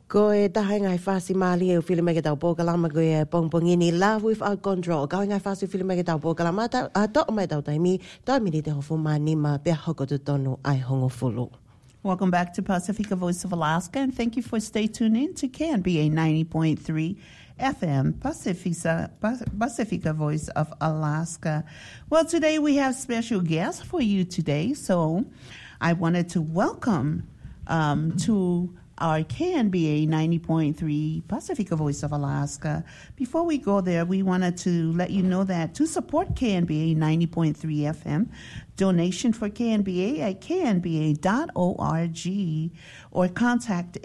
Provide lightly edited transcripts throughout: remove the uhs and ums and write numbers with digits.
Ko e taha ngai whasi mali e while mege tau pōkalama ko e pongpongini Love Without Control. Kau ngai whasi while mege tau pōkalama a to o mai tau taimi, tau mini te hofo mani ma pia hoko te tonu ai hongo fulu. Welcome back to Pacifica Voice of Alaska, and thank you for stay tuned in to KNBA 90.3 FM, Pacifica Voice of Alaska. Well, today we have special guests for you today, so I wanted to welcome to our KNBA 90.3 Pacifica Voice of Alaska. Before we go there, we wanted to let you know that to support KNBA 90.3 FM, donation for KNBA at knba.org or contact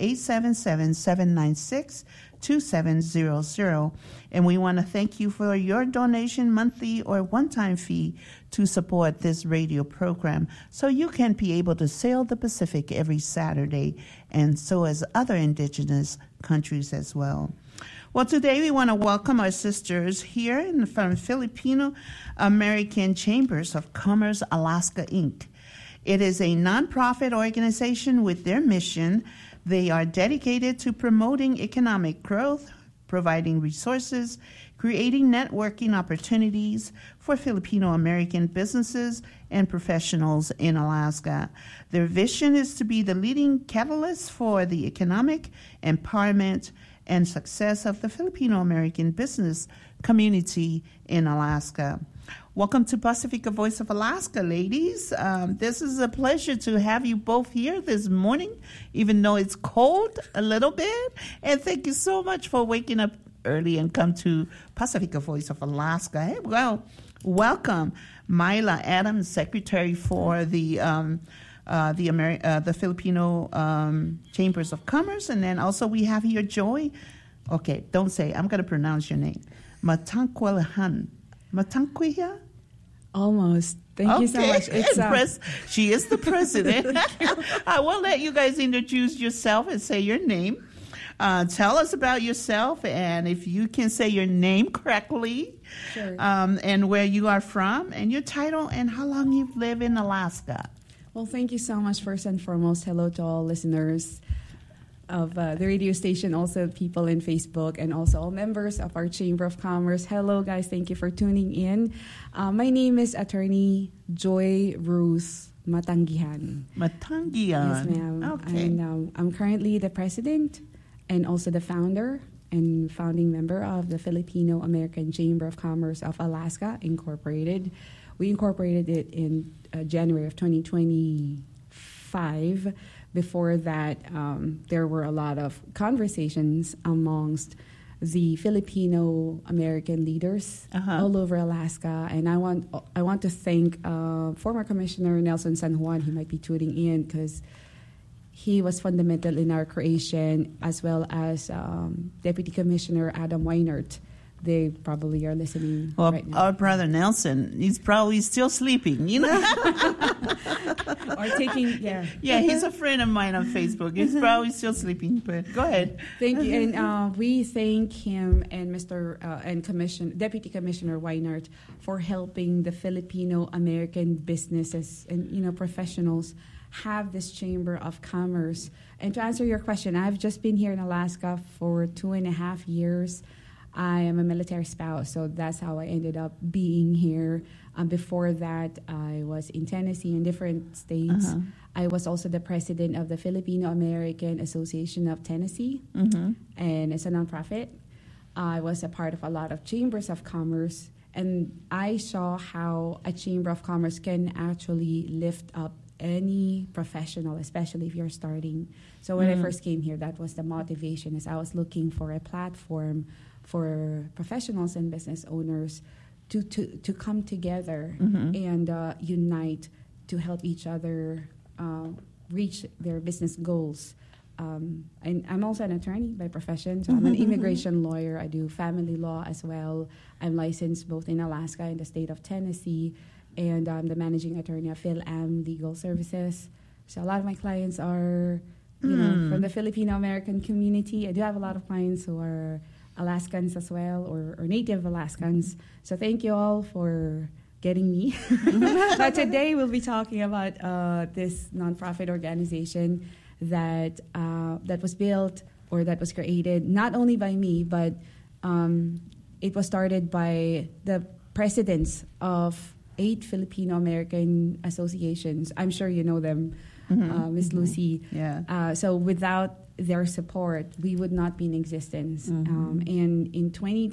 877-796-2700. And we want to thank you for your donation, monthly or one-time fee to support this radio program so you can be able to sail the Pacific every Saturday, and so as other indigenous countries as well. Well, today we want to welcome our sisters here from Filipino American Chambers of Commerce Alaska, Inc. It is a nonprofit organization with their mission. They are dedicated to promoting economic growth, providing resources, creating networking opportunities for Filipino American businesses and professionals in Alaska. Their vision is to be the leading catalyst for the economic empowerment and success of the Filipino American business community in Alaska. Welcome to Pacifica Voice of Alaska, ladies. This is a pleasure to have you both here this morning, even though it's cold a little bit. And thank you so much for waking up early and come to Pacifica Voice of Alaska. Hey, well, welcome, Myla Adams, Secretary for the Filipino Chambers of Commerce, and then also we have here Joy. Okay, don't say. I'm going to pronounce your name. Matanquilhan. Matanquia? Almost. Thank you so much. It's she is the president. I will let you guys introduce yourself and say your name. Tell us about yourself, and if you can say your name correctly, sure. And where you are from, and your title, and how long you've lived in Alaska. Well, thank you so much. First and foremost, hello to all listeners of the radio station, also people in Facebook, and also all members of our Chamber of Commerce. Hello, guys. Thank you for tuning in. My name is Attorney Joy Ruth Matangihan. Matangihan. Yes, ma'am. Okay. And I'm currently the president and also the founder and founding member of the Filipino American Chamber of Commerce of Alaska, Incorporated. We incorporated it in January of 2025. Before that, there were a lot of conversations amongst the Filipino American leaders all over Alaska, and I want to thank former Commissioner Nelson San Juan. He might be tuning in because he was fundamental in our creation, as well as Deputy Commissioner Adam Weinert. They probably are listening right now. Our brother Nelson, he's probably still sleeping, you know. Or taking, yeah. Yeah, he's a friend of mine on Facebook. He's probably still sleeping, but go ahead. Thank you. And we thank him and Deputy Commissioner Weinert for helping the Filipino American businesses and, professionals have this Chamber of Commerce. And to answer your question, I've just been here in Alaska for 2.5 years. I am a military spouse, so that's how I ended up being here. Before that, I was in Tennessee in different states. I was also the president of the Filipino American Association of Tennessee, and it's a nonprofit. I was a part of a lot of chambers of commerce, and I saw how a chamber of commerce can actually lift up any professional, especially if you're starting. So when I first came here, that was the motivation, is I was looking for a platform for professionals and business owners to come together and unite to help each other reach their business goals. And I'm also an attorney by profession, so I'm an immigration lawyer. I do family law as well. I'm licensed both in Alaska and the state of Tennessee, and I'm the managing attorney of PhilAm Legal Services. So a lot of my clients are, from the Filipino American community. I do have a lot of clients who are Alaskans as well, or native Alaskans. So thank you all for getting me. But today we'll be talking about this nonprofit organization that was built or that was created not only by me, but it was started by the presidents of 8 Filipino-American associations. I'm sure you know them, Ms. Lucy. Yeah. So without their support, we would not be in existence. And in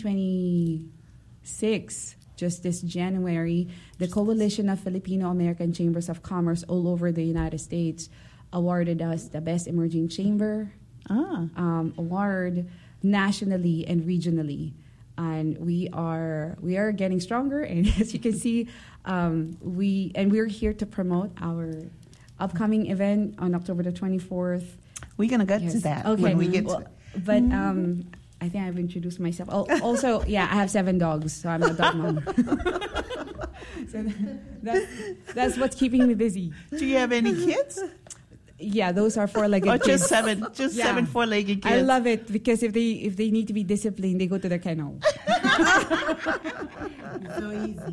2026, just this January, the Coalition of Filipino-American Chambers of Commerce all over the United States awarded us the Best Emerging Chamber award nationally and regionally. And we are getting stronger, and as you can see, we're here to promote our upcoming event on October the 24th. We're going to get to that when we get to it. But I think I've introduced myself. Also, I have 7 dogs, so I'm a dog mom. So that's what's keeping me busy. Do you have any kids? Yeah, those are 4-legged kids. Just 7 4-legged kids. I love it because if they need to be disciplined, they go to the kennel. So easy.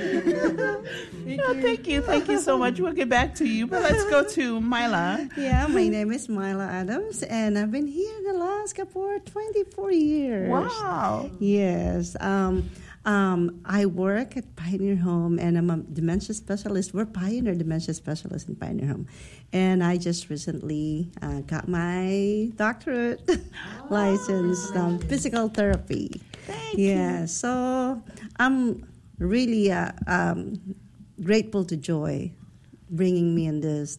Thank you so much. We'll get back to you, but let's go to Myla. Yeah, my name is Myla Adams, and I've been here in Alaska for 24 years. Wow. Yes. I work at Pioneer Home, and I'm a dementia specialist. We're Pioneer Dementia Specialists in Pioneer Home. And I just recently got my doctorate license in physical therapy. Thank you. Yeah, so I'm really grateful to Joy bringing me in this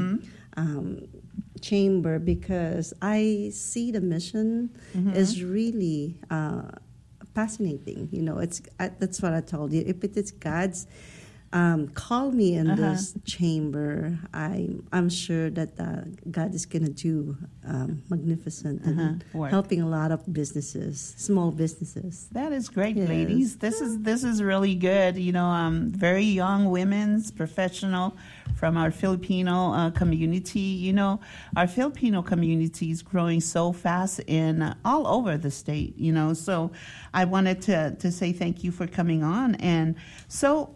chamber, because I see the mission is really fascinating. That's what I told you. If it is God's call me in this chamber, I'm sure that God is going to do magnificent and helping a lot of businesses, small businesses. That is great, Yes. ladies. This is really good. Very young women's professional from our Filipino community. Our Filipino community is growing so fast in all over the state. So I wanted to say thank you for coming on. And so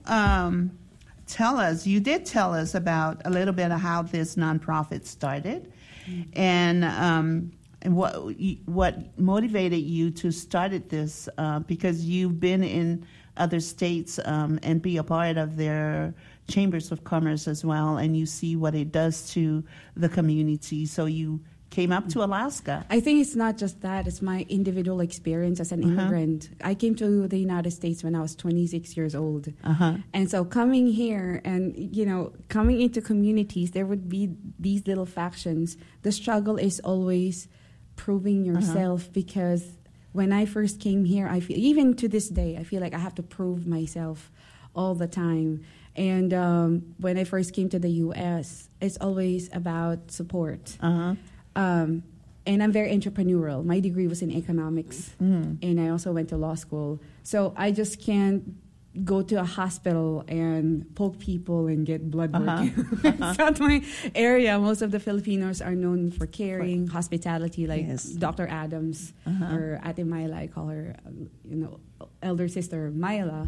you did tell us about a little bit of how this nonprofit started, and what motivated you to start this, because you've been in other states and be a part of their chambers of commerce as well, and you see what it does to the community. So you came up to Alaska. I think it's not just that. It's my individual experience as an immigrant. I came to the United States when I was 26 years old. And so coming here and, coming into communities, there would be these little factions. The struggle is always proving yourself, because when I first came here, I feel, even to this day, I feel like I have to prove myself all the time. And when I first came to the U.S., it's always about support. And I'm very entrepreneurial. My degree was in economics, and I also went to law school. So I just can't go to a hospital and poke people and get blood work. It's not my area. Most of the Filipinos are known for caring, hospitality, like Dr. Adams or Ate Myla. I call her, elder sister Myla.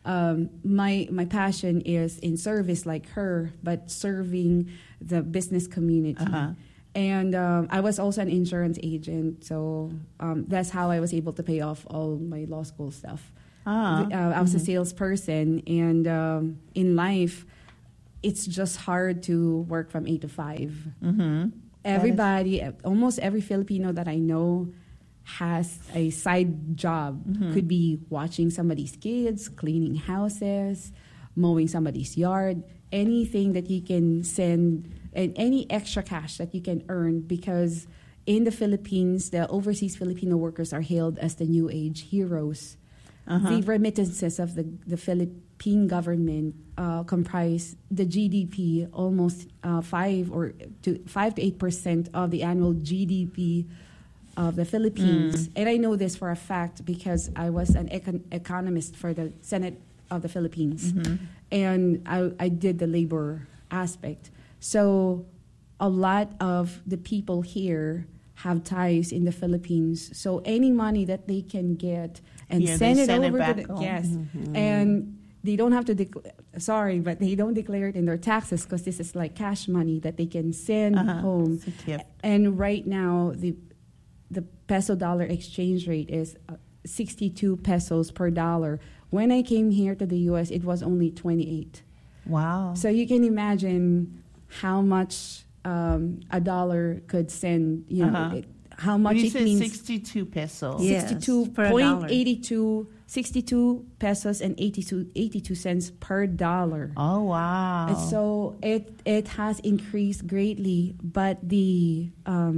My passion is in service like her, but serving the business community. And I was also an insurance agent, so that's how I was able to pay off all my law school stuff. I was a salesperson, and in life, it's just hard to work from 8 to 5. Everybody, almost every Filipino that I know has a side job. Could be watching somebody's kids, cleaning houses, mowing somebody's yard, anything that you can send, and any extra cash that you can earn, because in the Philippines, the overseas Filipino workers are hailed as the new age heroes. The remittances of the Philippine government comprise the GDP, almost 5 to 8% of the annual GDP of the Philippines. And I know this for a fact because I was an economist for the Senate of the Philippines, and I did the labor aspect. So a lot of the people here have ties in the Philippines. So any money that they can get and send it over to the and they don't have to but they don't declare it in their taxes, because this is like cash money that they can send home. And right now the peso-dollar exchange rate is 62 pesos per dollar. When I came here to the U.S., it was only 28. Wow. So you can imagine how much a dollar could send, how much when you it said means. 62 pesos. Yeah. Yes, per dollar. 62 pesos and 82 cents per dollar. Oh, wow. And so it has increased greatly, but the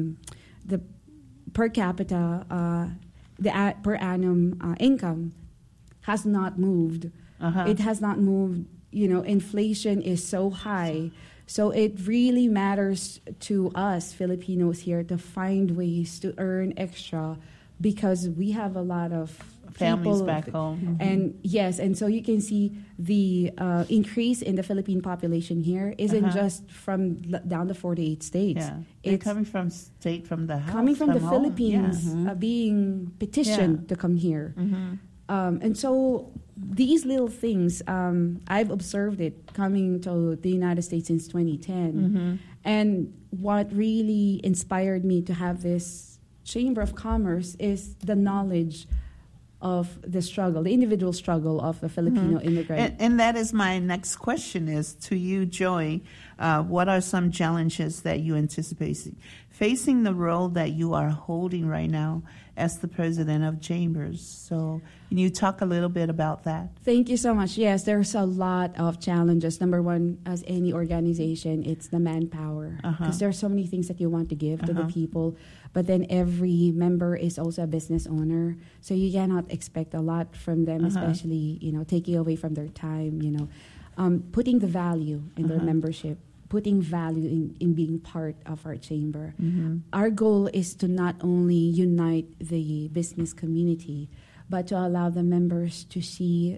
per capita, the per annum income has not moved. It has not moved. Inflation is so high. So it really matters to us Filipinos here to find ways to earn extra, because we have a lot of families people back home. And yes, and so you can see the increase in the Philippine population here isn't just from down the 48 states. Yeah. They're It's coming from the house. coming from the home. Philippines, Yeah. being petitioned to come here. And so these little things, I've observed it coming to the United States since 2010. And what really inspired me to have this Chamber of Commerce is the knowledge of the struggle, the individual struggle of the Filipino immigrant. And that is my next question is to you, Joy. What are some challenges that you anticipate facing the role that you are holding right now as the president of Chambers? So can you talk a little bit about that? Thank you so much. Yes, there's a lot of challenges. Number one, as any organization, it's the manpower. Because there are so many things that you want to give to the people. But then every member is also a business owner. So you cannot expect a lot from them, especially, taking away from their time, putting the value in their membership, putting value in being part of our chamber. Our goal is to not only unite the business community, but to allow the members to see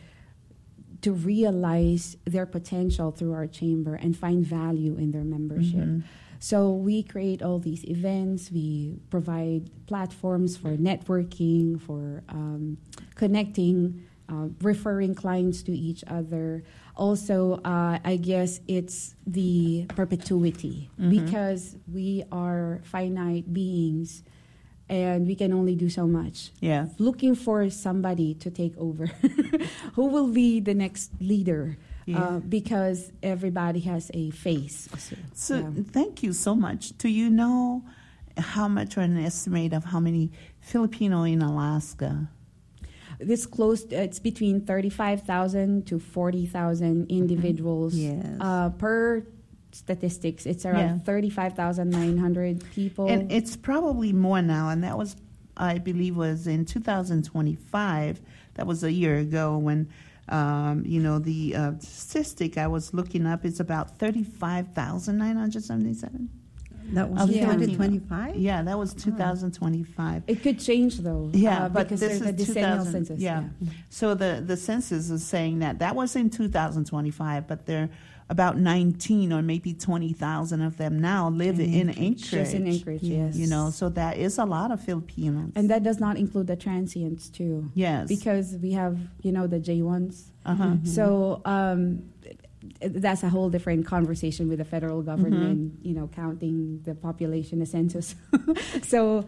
to realize their potential through our chamber and find value in their membership. So we create all these events. We provide platforms for networking, for connecting, referring clients to each other. Also, I guess it's the perpetuity, because we are finite beings and we can only do so much. Yeah. Looking for somebody to take over who will be the next leader. Because everybody has a face. So thank you so much. Do you know how much, or an estimate of how many Filipino in Alaska? It's between 35,000 to 40,000 individuals. Yes. Per statistics, it's around 35,900 people. And it's probably more now, and that was, I believe, was in 2025. That was a year ago when the statistic I was looking up is about 35,977. That was 2025? Yeah, that was 2025. It could change, though. Yeah, but because this there's is a decennial census. Yeah. So the census is saying that was in 2025, but there are about 19 or maybe 20,000 of them now live in Anchorage. Just in Anchorage, yes. So that is a lot of Filipinos. And that does not include the transients, too. Yes. Because we have, the J1s. So that's a whole different conversation with the federal government, counting the population, the census. So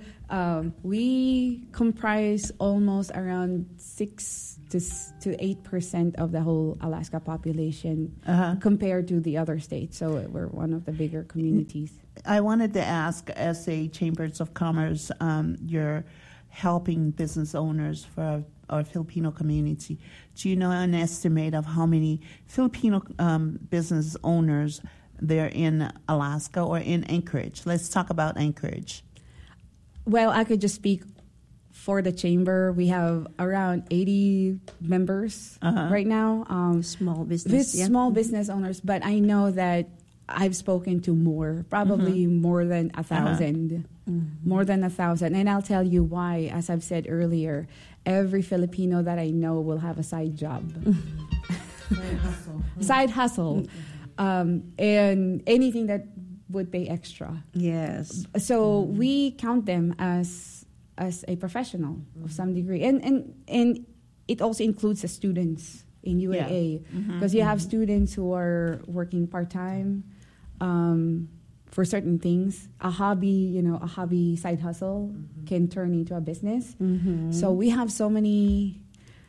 we comprise almost around 6 to 8% of the whole Alaska population compared to the other states. So we're one of the bigger communities. I wanted to ask, as a Chambers of Commerce, you're helping business owners for our Filipino community. Do you know an estimate of how many Filipino business owners there in Alaska or in Anchorage? Let's talk about Anchorage. Well, I could just speak for the chamber. We have around 80 members right now. Small business. Small business owners, but I know that I've spoken to more, probably more than 1,000. More than 1,000. And I'll tell you why. As I've said earlier, every Filipino that I know will have a side job. Side hustle. And anything that would pay extra. Yes. So we count them as a professional of some degree. And it also includes the students in UAA. Because you have students who are working part-time, for certain things. A hobby side hustle can turn into a business. So we have so many.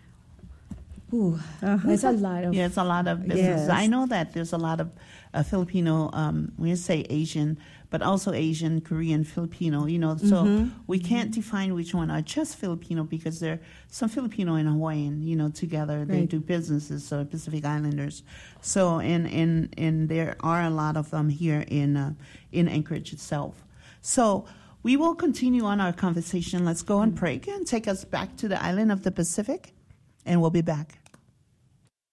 There's a lot of. Yeah, it's a lot of businesses. Yes. I know that there's a lot of Filipino, we say Asian, but also Asian, Korean, Filipino, so we can't define which one are just Filipino because there are some Filipino and Hawaiian, together. They Right. do businesses, so Pacific Islanders. So, and there are a lot of them here in Anchorage itself. So we will continue on our conversation. Let's go on break and take us back to the island of the Pacific, and we'll be back.